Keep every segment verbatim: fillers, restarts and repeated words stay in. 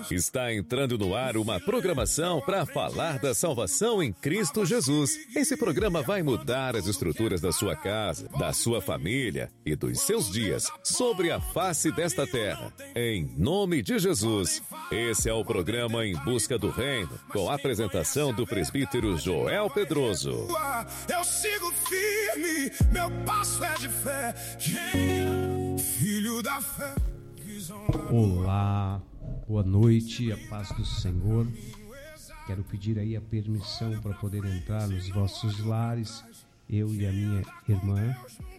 Está entrando no ar uma programação para falar da salvação em Cristo Jesus. Esse programa vai mudar as estruturas da sua casa, da sua família e dos seus dias sobre a face desta terra. Em nome de Jesus. Esse é o programa Em Busca do Reino, com a apresentação do presbítero Joel Pedroso. Eu sigo firme, meu passo é de fé, filho da fé. Olá, boa noite, a paz do Senhor. Quero pedir aí a permissão para poder entrar nos vossos lares, eu e a minha irmã.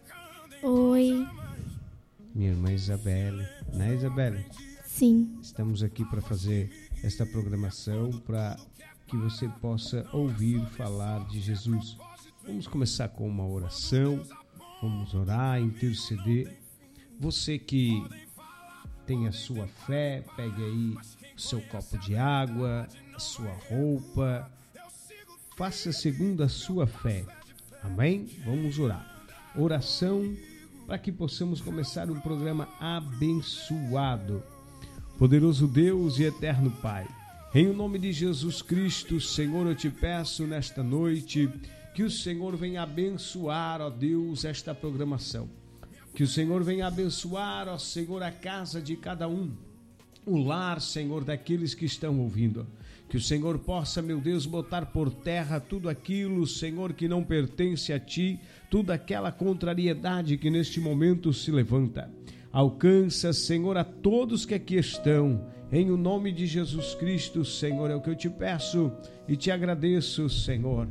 Oi. Minha irmã Isabelle, né, Isabelle? Sim. Estamos aqui para fazer esta programação para que você possa ouvir falar de Jesus. Vamos começar com uma oração, vamos orar, interceder. Você que tem a sua fé, pegue aí o seu copo de água, a sua roupa, faça segundo a sua fé. Amém? Vamos orar. Oração para que possamos começar um programa abençoado. Poderoso Deus e eterno Pai, em nome de Jesus Cristo, Senhor, eu te peço nesta noite que o Senhor venha abençoar, ó Deus, esta programação. Que o Senhor venha abençoar, ó Senhor, a casa de cada um, o lar, Senhor, daqueles que estão ouvindo. Que o Senhor possa, meu Deus, botar por terra tudo aquilo, Senhor, que não pertence a Ti, toda aquela contrariedade que neste momento se levanta. Alcança, Senhor, a todos que aqui estão, em o nome de Jesus Cristo, Senhor, é o que eu te peço e te agradeço, Senhor.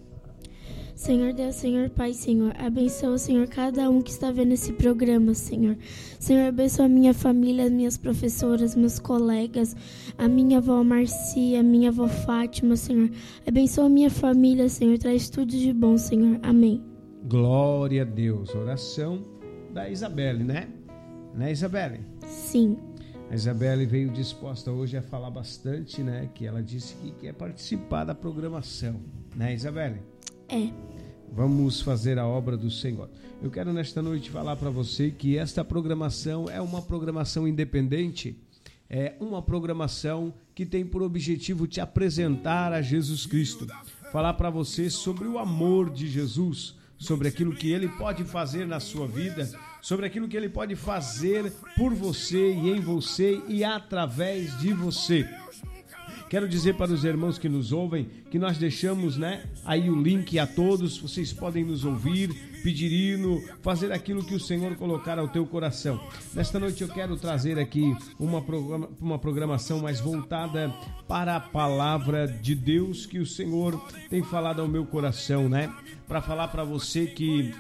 Senhor Deus, Senhor Pai, Senhor, abençoa, Senhor, cada um que está vendo esse programa, Senhor. Senhor, abençoa a minha família, as minhas professoras, meus colegas, a minha avó Marcia, a minha avó Fátima, Senhor. Abençoa a minha família, Senhor, traz tudo de bom, Senhor. Amém. Glória a Deus. Oração da Isabelle, né? Né, Isabelle? Sim. A Isabelle veio disposta hoje a falar bastante, né? Que ela disse que quer participar da programação, né, Isabelle? É. Vamos fazer a obra do Senhor. Eu quero nesta noite falar para você que esta programação é uma programação independente, é uma programação que tem por objetivo te apresentar a Jesus Cristo, falar para você sobre o amor de Jesus, sobre aquilo que Ele pode fazer na sua vida, sobre aquilo que Ele pode fazer por você e em você e através de você. Quero dizer para os irmãos que nos ouvem que nós deixamos, né, aí o link a todos. Vocês podem nos ouvir, pedir hino, fazer aquilo que o Senhor colocar ao teu coração. Nesta noite eu quero trazer aqui uma, programa, uma programação mais voltada para a palavra de Deus que o Senhor tem falado ao meu coração, né? Para falar para você que,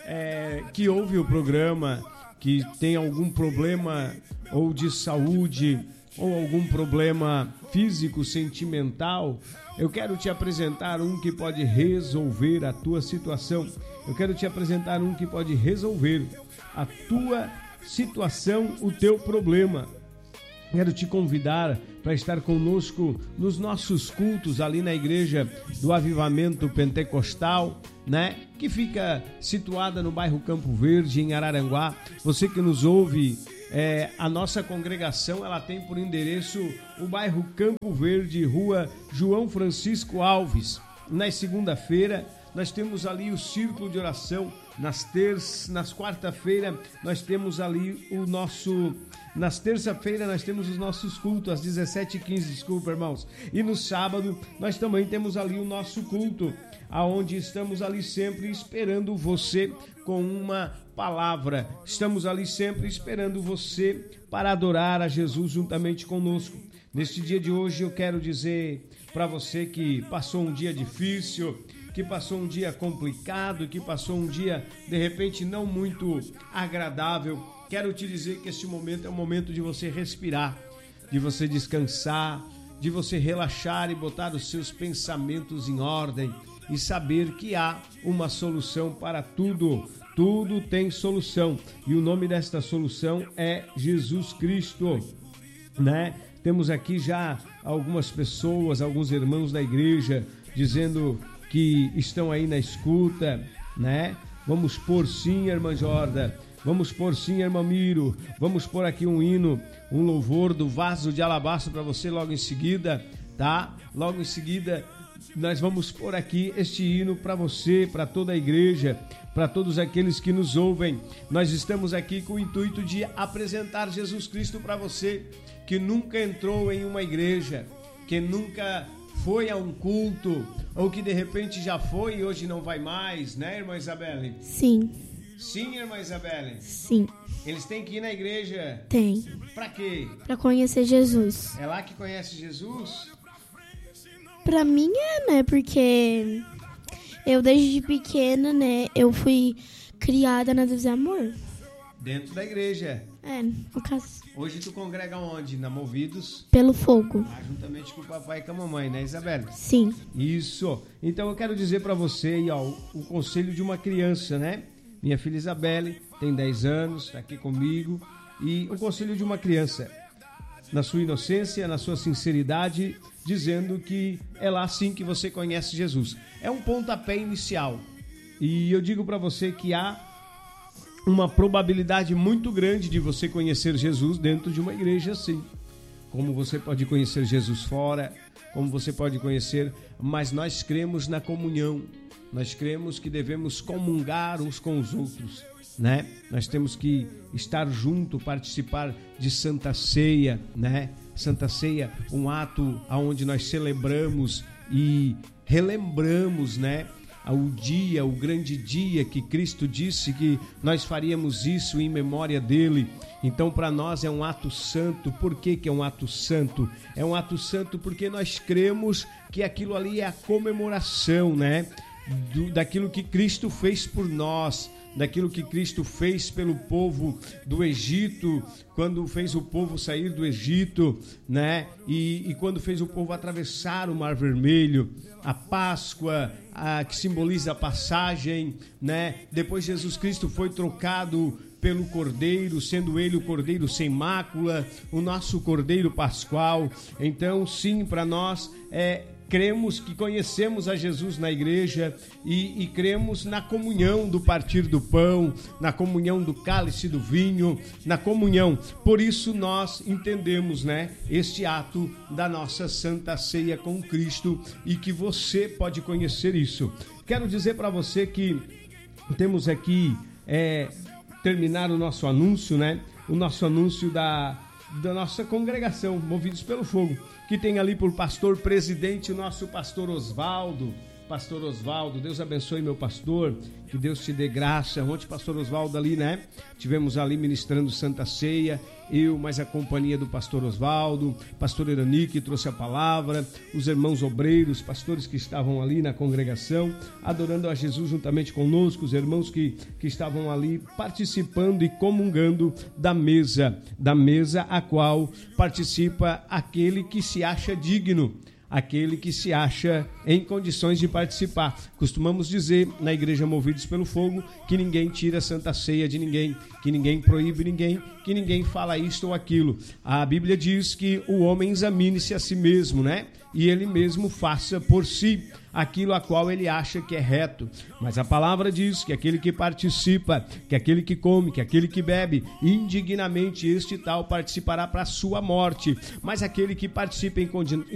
é, que ouve o programa, que tem algum problema ou de saúde ou algum problema físico, sentimental, eu quero te apresentar um que pode resolver a tua situação. Eu quero te apresentar um que pode resolver a tua situação, o teu problema. Quero te convidar para estar conosco nos nossos cultos ali na igreja do Avivamento Pentecostal, né? Que fica situada no bairro Campo Verde, em Araranguá. Você que nos ouve, É, a nossa congregação ela tem por endereço o bairro Campo Verde, rua João Francisco Alves. Na segunda-feira nós temos ali o círculo de oração. Nas terças, nas quarta-feira nós temos ali o nosso... Nas terça-feira nós temos os nossos cultos às dezessete e quinze, desculpa, irmãos. E no sábado nós também temos ali o nosso culto, aonde estamos ali sempre esperando você com uma palavra. Estamos ali sempre esperando você para adorar a Jesus juntamente conosco. Neste dia de hoje eu quero dizer para você que passou um dia difícil, que passou um dia complicado, que passou um dia de repente não muito agradável. Quero te dizer que este momento é o momento de você respirar, de você descansar, de você relaxar e botar os seus pensamentos em ordem e saber que há uma solução para tudo. Tudo tem solução e o nome desta solução é Jesus Cristo, né? Temos aqui já algumas pessoas, alguns irmãos da igreja dizendo que estão aí na escuta, né? Vamos por sim, irmã Jorda. Vamos pôr sim, irmã Miro. Vamos pôr aqui um hino, um louvor do Vaso de Alabastro para você logo em seguida, tá? Logo em seguida nós vamos pôr aqui este hino para você, para toda a igreja, para todos aqueles que nos ouvem. Nós estamos aqui com o intuito de apresentar Jesus Cristo para você que nunca entrou em uma igreja, que nunca foi a um culto, ou que de repente já foi e hoje não vai mais, né, irmã Isabelle? Sim. Sim, irmã Isabelle? Sim. Eles têm que ir na igreja? Tem. Pra quê? Pra conhecer Jesus. É lá que conhece Jesus? Pra mim é, né, porque eu desde pequena, né, eu fui criada na Deus e Amor. Dentro da igreja? É, no caso. Hoje tu congrega onde? Na Movidos? Pelo Fogo. Ah, juntamente com o papai e com a mamãe, né, Isabelle? Sim. Isso. Então eu quero dizer pra você aí, ó, o, o conselho de uma criança, né? Minha filha Isabelle tem dez anos, tá aqui comigo. E o conselho de uma criança, na sua inocência, na sua sinceridade, dizendo que é lá sim que você conhece Jesus. É um pontapé inicial. E eu digo pra você que há uma probabilidade muito grande de você conhecer Jesus dentro de uma igreja, sim. Como você pode conhecer Jesus fora, como você pode conhecer, mas nós cremos na comunhão. Nós cremos que devemos comungar uns com os outros, né? Nós temos que estar junto, participar de Santa Ceia, né? Santa Ceia, um ato onde nós celebramos e relembramos, né? O dia, o grande dia que Cristo disse que nós faríamos isso em memória dele. Então, para nós é um ato santo. Por que que é um ato santo? É um ato santo porque nós cremos que aquilo ali é a comemoração, né? Do, daquilo que Cristo fez por nós, daquilo que Cristo fez pelo povo do Egito, quando fez o povo sair do Egito, né? E, e quando fez o povo atravessar o Mar Vermelho, a Páscoa, a, que simboliza a passagem, né? Depois Jesus Cristo foi trocado pelo Cordeiro, sendo ele o Cordeiro sem mácula, o nosso Cordeiro Pascual. Então, sim, para nós é cremos que conhecemos a Jesus na igreja e, e cremos na comunhão do partir do pão, na comunhão do cálice do vinho, na comunhão. Por isso nós entendemos, né, este ato da nossa Santa Ceia com Cristo e que você pode conhecer isso. Quero dizer para você que temos aqui, é, terminar o nosso anúncio, né, o nosso anúncio da, da nossa congregação, Movidos pelo Fogo, que tem ali por pastor presidente o nosso pastor Osvaldo. Pastor Osvaldo, Deus abençoe meu pastor, que Deus te dê graça. Ontem, pastor Osvaldo ali, né? Tivemos ali ministrando Santa Ceia, eu, mais a companhia do pastor Osvaldo, pastor Erani, que trouxe a palavra, os irmãos obreiros, pastores que estavam ali na congregação, adorando a Jesus juntamente conosco, os irmãos que, que estavam ali participando e comungando da mesa, da mesa a qual participa aquele que se acha digno, aquele que se acha em condições de participar. Costumamos dizer na Igreja Movidos pelo Fogo que ninguém tira a Santa Ceia de ninguém, que ninguém proíbe ninguém, que ninguém fala isto ou aquilo. A Bíblia diz que o homem examine-se a si mesmo, né? E ele mesmo faça por si aquilo a qual ele acha que é reto. Mas a palavra diz que aquele que participa, que aquele que come, que aquele que bebe, indignamente este tal participará para a sua morte. Mas aquele que participa em